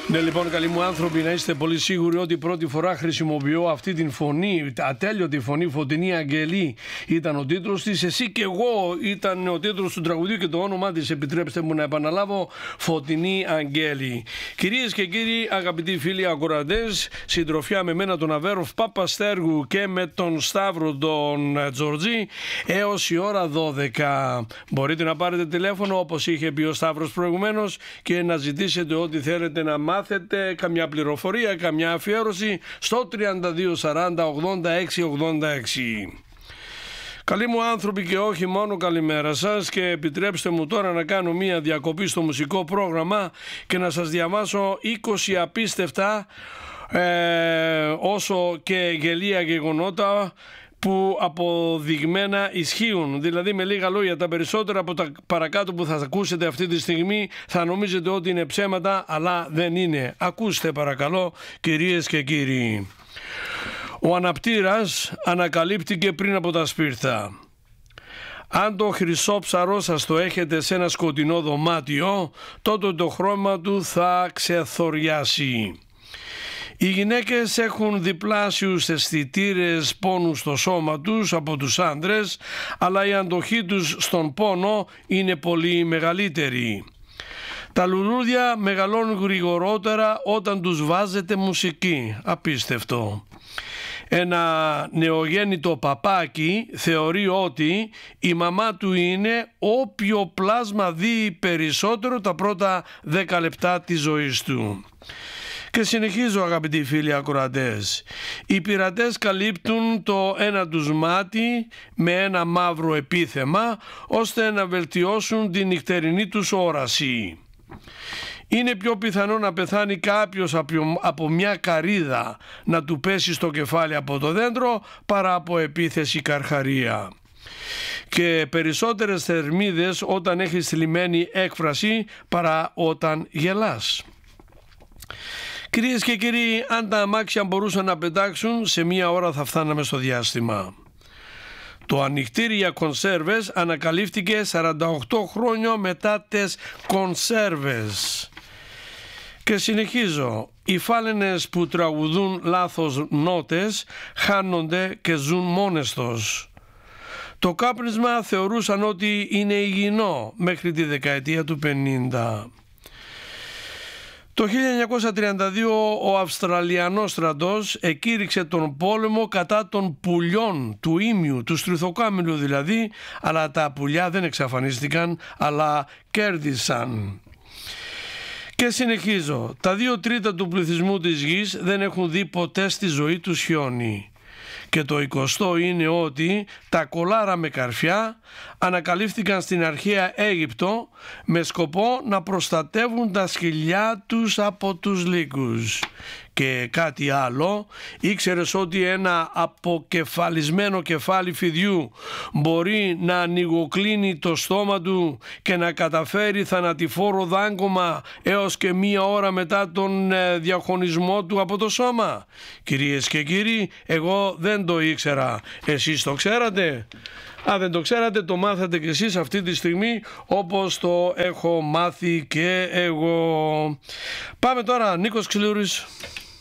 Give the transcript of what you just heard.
Ναι, λοιπόν, καλοί μου άνθρωποι, να είστε πολύ σίγουροι ότι πρώτη φορά χρησιμοποιώ αυτή την φωνή, ατέλειωτη φωνή. Φωτεινή Αγγελή ήταν ο τίτλος της. Εσύ και εγώ ήταν ο τίτλος του τραγουδιού και το όνομά της, επιτρέψτε μου να επαναλάβω, Φωτεινή Αγγέλη. Κυρίες και κύριοι, αγαπητοί φίλοι ακροατές, συντροφιά με μένα τον Αβέροφ Παπαστέργου και με τον Σταύρο τον Τζορτζή έως η ώρα 12. Μπορείτε να πάρετε τηλέφωνο, όπως είχε πει ο Σταύρος προηγουμένως, και να ζητήσετε ό,τι θέλετε να μάθετε, καμιά πληροφορία, καμιά αφιέρωση στο 32 40 86 86. Καλοί μου άνθρωποι και όχι μόνο, καλημέρα σας, και επιτρέψτε μου τώρα να κάνω μία διακοπή στο μουσικό πρόγραμμα και να σας διαβάσω 20 απίστευτα όσο και γελία γεγονότα που αποδειγμένα ισχύουν. Δηλαδή, με λίγα λόγια, τα περισσότερα από τα παρακάτω που θα ακούσετε αυτή τη στιγμή θα νομίζετε ότι είναι ψέματα, αλλά δεν είναι. Ακούστε παρακαλώ, κυρίες και κύριοι. Ο αναπτήρας ανακαλύπτηκε πριν από τα σπίρτα. Αν το χρυσό ψαρό σας το έχετε σε ένα σκοτεινό δωμάτιο, τότε το χρώμα του θα ξεθοριάσει. Οι γυναίκες έχουν διπλάσιους αισθητήρες πόνου στο σώμα τους από τους άντρες, αλλά η αντοχή τους στον πόνο είναι πολύ μεγαλύτερη. Τα λουλούδια μεγαλώνουν γρηγορότερα όταν τους βάζετε μουσική. Απίστευτο. Ένα νεογέννητο παπάκι θεωρεί ότι η μαμά του είναι όποιο πλάσμα δει περισσότερο τα πρώτα 10 λεπτά της ζωής του. Και συνεχίζω, αγαπητοί φίλοι ακροατές. Οι πειρατές καλύπτουν το ένα τους μάτι με ένα μαύρο επίθεμα ώστε να βελτιώσουν την νυχτερινή τους όραση. Είναι πιο πιθανό να πεθάνει κάποιος από μια καρύδα να του πέσει στο κεφάλι από το δέντρο παρά από επίθεση καρχαρία. Και περισσότερες θερμίδες όταν έχεις θλιμμένη έκφραση παρά όταν γελάς. Κυρίες και κύριοι, αν τα αμάξια μπορούσαν να πετάξουν, σε μία ώρα θα φτάναμε στο διάστημα. Το ανοιχτήρι για κονσέρβες ανακαλύφθηκε 48 χρόνια μετά τις κονσέρβες. Και συνεχίζω. Οι φάλαινες που τραγουδούν λάθος νότες χάνονται και ζουν μόνες τους. Το κάπνισμα θεωρούσαν ότι είναι υγιεινό μέχρι τη δεκαετία του 50. Το 1932 ο Αυστραλιανός στρατός εκήρυξε τον πόλεμο κατά των πουλιών του ήμιου, του στριθοκάμιλου δηλαδή, αλλά τα πουλιά δεν εξαφανίστηκαν, αλλά κέρδισαν. Και συνεχίζω. Τα 2/3 του πληθυσμού της γης δεν έχουν δει ποτέ στη ζωή τους χιόνι. Και το 20 είναι ότι τα κολάρα με καρφιά ανακαλύφθηκαν στην αρχαία Αίγυπτο με σκοπό να προστατεύουν τα σκυλιά τους από τους λύκους. Και κάτι άλλο, ήξερες ότι ένα αποκεφαλισμένο κεφάλι φιδιού μπορεί να ανοιγοκλίνει το στόμα του και να καταφέρει θανατηφόρο δάγκωμα έως και 1 ώρα μετά τον διαχωνισμό του από το σώμα? Κυρίες και κύριοι, εγώ δεν το ήξερα. Εσείς το ξέρατε? Αν δεν το ξέρατε, το μάθατε κι εσείς αυτή τη στιγμή, όπως το έχω μάθει και εγώ. Πάμε τώρα, Νίκος Ξυλούρης.